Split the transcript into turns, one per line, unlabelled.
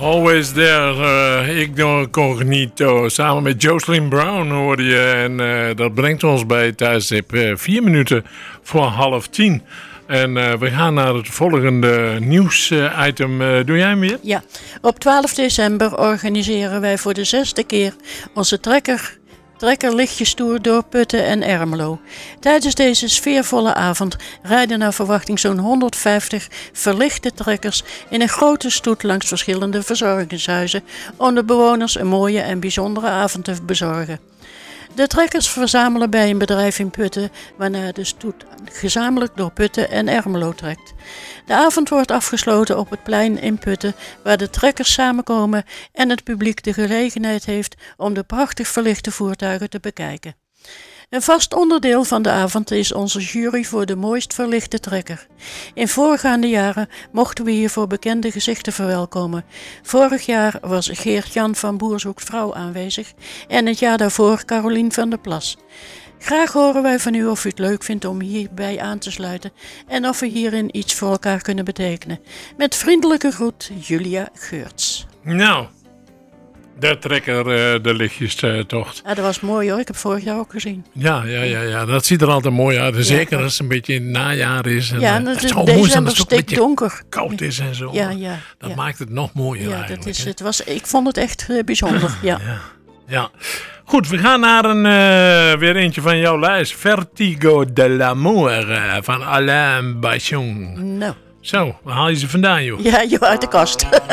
Always There, Incognito. Samen met Jocelyn Brown hoorde je. En dat brengt ons bij het tijdstip 4 minuten voor 9:30. En we gaan naar het volgende nieuwsitem. Doe jij hem weer?
Ja, op 12 december organiseren wij voor de 6e keer onze trekkerlichtjestoer door Putten en Ermelo. Tijdens deze sfeervolle avond rijden naar verwachting zo'n 150 verlichte trekkers in een grote stoet langs verschillende verzorgingshuizen om de bewoners een mooie en bijzondere avond te bezorgen. De trekkers verzamelen bij een bedrijf in Putten, waarna de stoet gezamenlijk door Putten en Ermelo trekt. De avond wordt afgesloten op het plein in Putten, waar de trekkers samenkomen en het publiek de gelegenheid heeft om de prachtig verlichte voertuigen te bekijken. Een vast onderdeel van de avond is onze jury voor de mooist verlichte trekker. In voorgaande jaren mochten we hiervoor bekende gezichten verwelkomen. Vorig jaar was Geert-Jan van Boer zoekt vrouw aanwezig en het jaar daarvoor Carolien van der Plas. Graag horen wij van u of u het leuk vindt om hierbij aan te sluiten en of we hierin iets voor elkaar kunnen betekenen. Met vriendelijke groet, Julia Geurts.
Nou, de trekker, de lichtjestocht.
Ja, dat was mooi hoor, ik heb vorig jaar ook gezien.
Ja, dat ziet er altijd mooi uit. Zeker als het een beetje in het najaar is. En,
ja, en het is
december
stikdonker.
Koud is en zo.
Ja.
Dat maakt het nog mooier eigenlijk.
Ik vond het echt bijzonder,
Ja. Goed, we gaan naar weer eentje van jouw lijst. Vertigo de l'amour van Alain Bachung.
Nou.
Zo, waar haal je ze vandaan, joh?
Ja, joh, uit de kast.